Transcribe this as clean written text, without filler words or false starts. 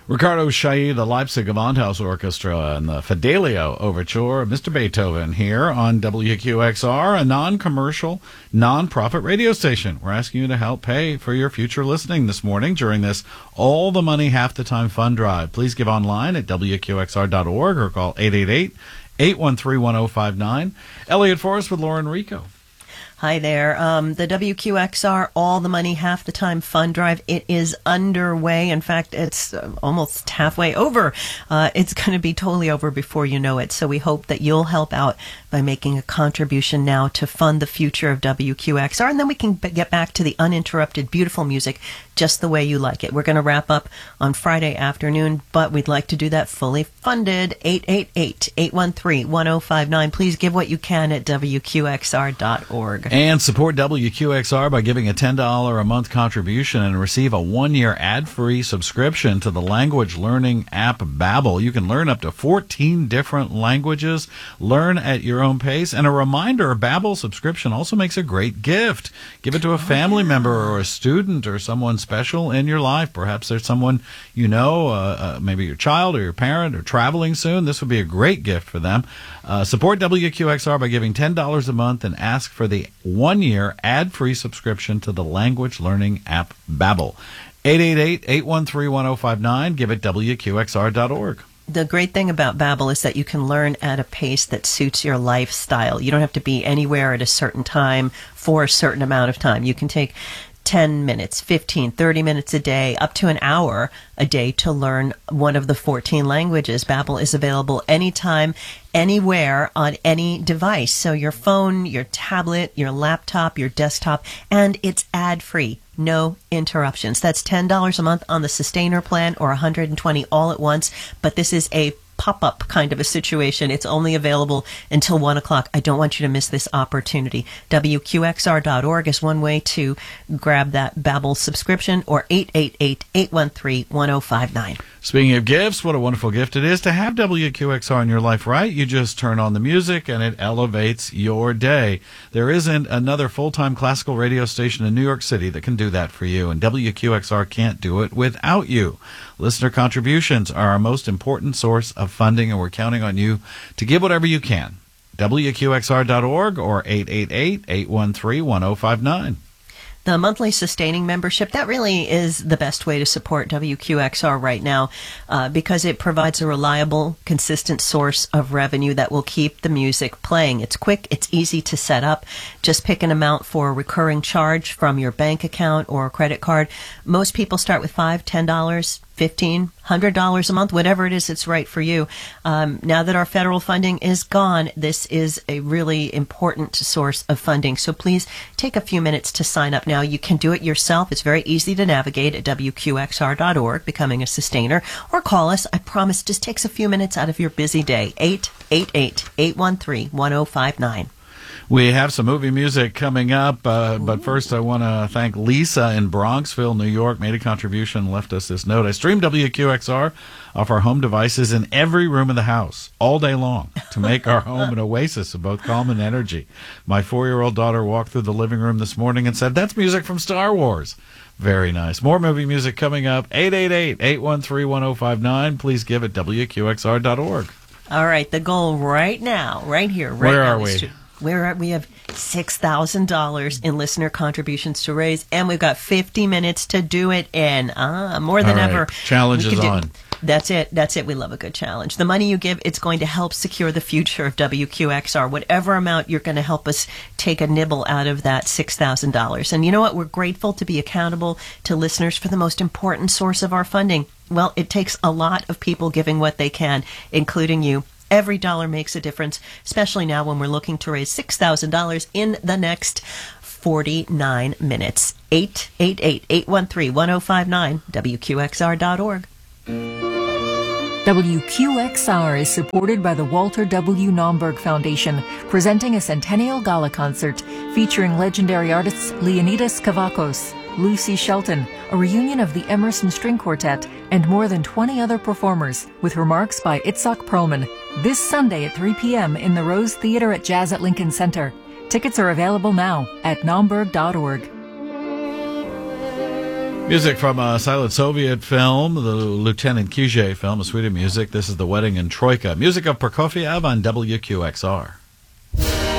Ricardo Chailly, the Leipzig Gewandhaus Orchestra, and the Fidelio Overture, Mr. Beethoven here on WQXR, a non-commercial, non-profit radio station. We're asking you to help pay for your future listening this morning during this All the Money Half the Time fund drive. Please give online at WQXR.org or call 888-813-1059. Elliot Forrest with Lauren Rico. Hi there. The WQXR All the Money Half the Time fund drive, it is underway. In fact, it's almost halfway over. It's going to be totally over before you know it. So we hope that you'll help out by making a contribution now to fund the future of WQXR. And then we can get back to the uninterrupted, beautiful music just the way you like it. We're going to wrap up on Friday afternoon, but we'd like to do that fully funded. 888-813-1059. Please give what you can at WQXR.org. And support WQXR by giving a $10 a month contribution and receive a 1-year ad-free subscription to the language learning app Babbel. You can learn up to 14 different languages, learn at your own pace, and a reminder, a Babbel subscription also makes a great gift. Give it to a family member or a student or someone special in your life. Perhaps there's someone you know, maybe your child or your parent or traveling soon. This would be a great gift for them. Support WQXR by giving $10 a month and ask for the 1-year ad-free subscription to the language learning app Babbel. 888-813-1059. Give it WQXR.org. The great thing about Babbel is that you can learn at a pace that suits your lifestyle. You don't have to be anywhere at a certain time for a certain amount of time. You can take 10 minutes, 15, 30 minutes a day, up to an hour a day to learn one of the 14 languages. Babbel is available anytime, anywhere, on any device. So your phone, your tablet, your laptop, your desktop, and it's ad-free. No interruptions. That's $10 a month on the Sustainer plan or $120 all at once. But this is a pop-up kind of a situation. It's only available until 1 o'clock. I don't want you to miss this opportunity. WQXR.org is one way to grab that Babbel subscription, or 888-813-1059. Speaking of gifts, what a wonderful gift it is to have WQXR in your life, right? You just turn on the music and it elevates your day. There isn't another full-time classical radio station in New York City that can do that for you, and WQXR can't do it without you. Listener contributions are our most important source of funding, and we're counting on you to give whatever you can. WQXR.org or 888-813-1059. The monthly sustaining membership, that really is the best way to support WQXR right now, because it provides a reliable, consistent source of revenue that will keep the music playing. It's quick, it's easy to set up. Just pick an amount for a recurring charge from your bank account or credit card. Most people start with $5, $10, $15, $100 a month, whatever it is that's right for you. Now that our federal funding is gone, this is a really important source of funding. So please take a few minutes to sign up now. You can do it yourself. It's very easy to navigate at WQXR.org, becoming a sustainer, or call us. I promise, just takes a few minutes out of your busy day. 888-813-1059. We have some movie music coming up, but first I want to thank Lisa in Bronxville, New York, made a contribution and left us this note. I stream WQXR off our home devices in every room of the house all day long to make our home an oasis of both calm and energy. My 4-year-old daughter walked through the living room this morning and said, "That's music from Star Wars." Very nice. More movie music coming up. 888-813-1059. Please give at WQXR.org. All right, the goal right now, right here, right Where now. are we? We have $6,000 in listener contributions to raise, and we've got 50 minutes to do it in. More than ever. Challenge is on. That's it. We love a good challenge. The money you give, it's going to help secure the future of WQXR. Whatever amount you're going to help us take a nibble out of that $6,000. And you know what? We're grateful to be accountable to listeners for the most important source of our funding. Well, it takes a lot of people giving what they can, including you. Every dollar makes a difference, especially now when we're looking to raise $6,000 in the next 49 minutes. 888-813-1059, WQXR.org. WQXR is supported by the Walter W. Naumburg Foundation, presenting a Centennial Gala concert featuring legendary artists Leonidas Kavakos, Lucy Shelton, a reunion of the Emerson String Quartet, and more than 20 other performers, with remarks by Itzhak Perlman, this Sunday at 3 p.m. in the Rose Theater at Jazz at Lincoln Center. Tickets are available now at naumburg.org. Music from a silent Soviet film, the Lieutenant Kijé film, a suite of music. This is The Wedding in Troika. Music of Prokofiev on WQXR.